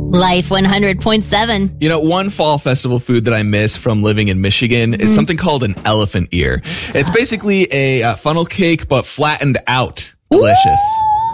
Life 100.7. You know, one fall festival food that I miss from living in Michigan is something called an elephant ear. It's basically a funnel cake, but flattened out. Delicious.